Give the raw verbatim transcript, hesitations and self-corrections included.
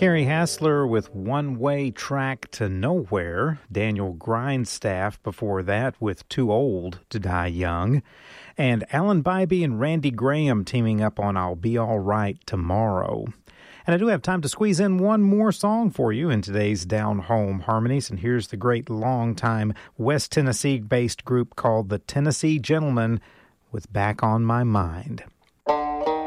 Kerry Hassler with One Way Track to Nowhere. Daniel Grindstaff before that with Too Old to Die Young. And Alan Bybee and Randy Graham teaming up on I'll Be All Right Tomorrow. And I do have time to squeeze in one more song for you in today's Down Home Harmonies. And here's the great long-time West Tennessee-based group called the Tennessee Gentlemen with Back on My Mind.